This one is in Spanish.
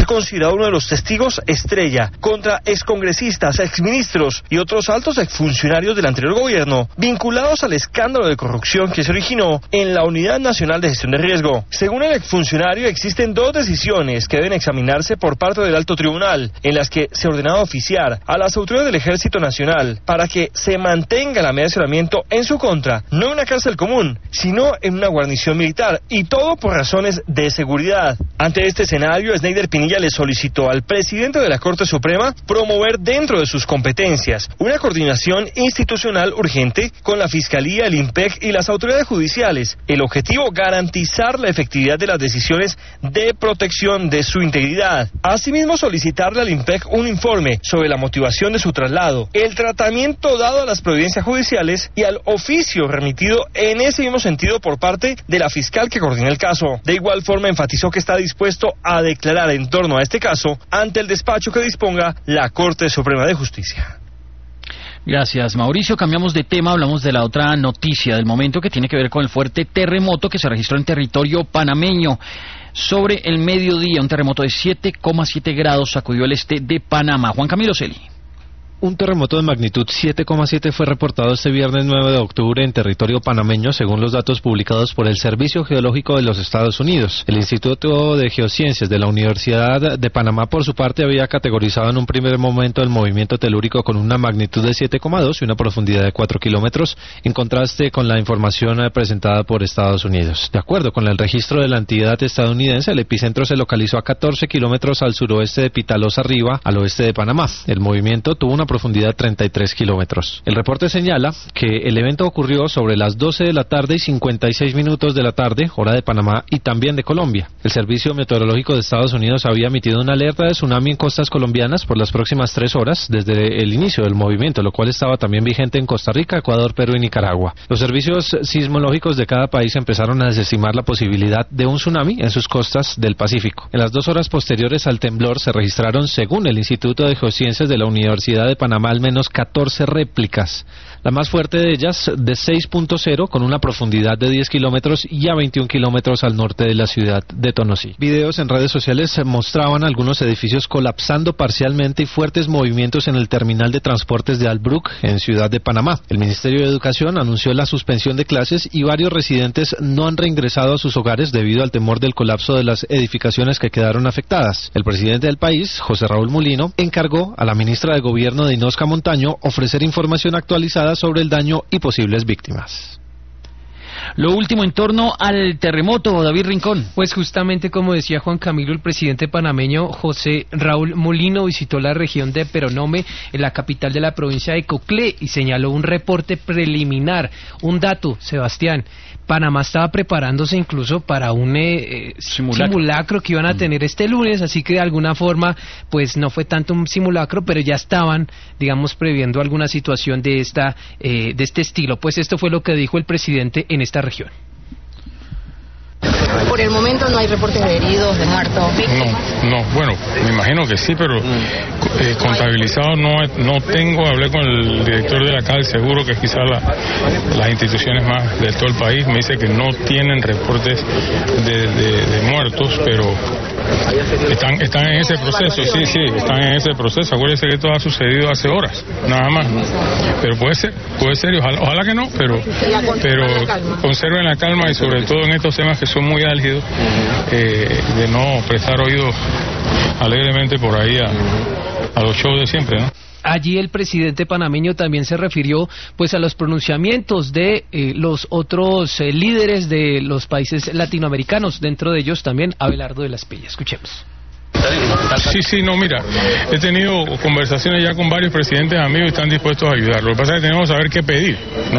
es considerado uno de los testigos estrella contra excongresistas, exministros y otros altos exfuncionarios del anterior gobierno vinculados al escándalo de corrupción que se originó en la Unidad Nacional de Gestión de Riesgo. Según el exfuncionario, existen 2 decisiones que deben examinarse por parte del Alto Tribunal, en las que se ordenaba oficiar a las autoridades del Ejército Nacional para que se mantenga la medida de aislamiento en su contra, no en una cárcel común, sino en una guarnición militar, y todo por razones de seguridad. Ante este escenario, Sneider Pinilla le solicitó al presidente de la Corte Suprema promover dentro de sus competencias una coordinación institucional urgente con la Fiscalía, el IMPEC y las autoridades judiciales. El objetivo, garantizar la efectividad de las decisiones de protección de su integridad. Asimismo, solicitarle al IMPEC un informe sobre la motivación de su traslado, el tratamiento dado a las providencias judiciales y al oficio remitido en ese mismo sentido por parte de la fiscal que coordina el caso. De igual forma, enfatizó que está dispuesto a declarar en torno a este caso ante el despacho que disponga la Corte Suprema de Justicia. Gracias, Mauricio. Cambiamos de tema, hablamos de la otra noticia del momento que tiene que ver con el fuerte terremoto que se registró en territorio panameño. Sobre el mediodía, un terremoto de 7,7 grados sacudió el este de Panamá. Juan Camilo Celi. Un terremoto de magnitud 7,7 fue reportado este viernes 9 de octubre en territorio panameño, según los datos publicados por el Servicio Geológico de los Estados Unidos. El Instituto de Geociencias de la Universidad de Panamá, por su parte, había categorizado en un primer momento el movimiento telúrico con una magnitud de 7,2 y una profundidad de 4 kilómetros, en contraste con la información presentada por Estados Unidos. De acuerdo con el registro de la entidad estadounidense, el epicentro se localizó a 14 kilómetros al suroeste de Pitalosa Arriba, al oeste de Panamá. El movimiento tuvo una profundidad de 33 kilómetros. El reporte señala que el evento ocurrió sobre las 12 de la tarde y 56 minutos de la tarde, hora de Panamá y también de Colombia. El Servicio Meteorológico de Estados Unidos había emitido una alerta de tsunami en costas colombianas por las próximas 3 horas desde el inicio del movimiento, lo cual estaba también vigente en Costa Rica, Ecuador, Perú y Nicaragua. Los servicios sismológicos de cada país empezaron a desestimar la posibilidad de un tsunami en sus costas del Pacífico. En las 2 horas posteriores al temblor se registraron, según el Instituto de Geociencias de la Universidad de Panamá, al menos 14 réplicas. La más fuerte de ellas, de 6.0, con una profundidad de 10 kilómetros y a 21 kilómetros al norte de la ciudad de Tonosí. Videos en redes sociales mostraban algunos edificios colapsando parcialmente y fuertes movimientos en el terminal de transportes de Albrook, en Ciudad de Panamá. El Ministerio de Educación anunció la suspensión de clases y varios residentes no han reingresado a sus hogares debido al temor del colapso de las edificaciones que quedaron afectadas. El presidente del país, José Raúl Mulino, encargó a la ministra de Gobierno de Inosca Montaño ofrecer información actualizada sobre el daño y posibles víctimas. Lo último en torno al terremoto, David Rincón. Pues justamente como decía Juan Camilo, el presidente panameño José Raúl Mulino visitó la región de Peronome, en la capital de la provincia de Coclé, y señaló un reporte preliminar. Un dato, Sebastián: Panamá estaba preparándose incluso para un simulacro que iban a tener este lunes, así que de alguna forma pues no fue tanto un simulacro, pero ya estaban, digamos, previendo alguna situación de este estilo. Pues esto fue lo que dijo el presidente en esta región. Por el momento no hay reportes de heridos, de muertos. No, bueno, me imagino que sí, pero contabilizado no tengo. Hablé con el director de la CAL, seguro que quizás las instituciones más de todo el país me dice que no tienen reportes de muertos, pero están en ese proceso. Sí, están en ese proceso. Acuérdense que esto ha sucedido hace horas, nada más. Pero puede ser, y ojalá que no, pero conserven la calma y sobre todo en estos temas que son muy álgidos, de no prestar oído alegremente por ahí a los shows de siempre, ¿no? Allí el presidente panameño también se refirió pues a los pronunciamientos de los otros líderes de los países latinoamericanos, dentro de ellos también Abelardo de la Espriella. Escuchemos. Sí, no, mira, he tenido conversaciones ya con varios presidentes amigos y están dispuestos a ayudar. Lo que pasa es que tenemos que saber qué pedir, ¿no?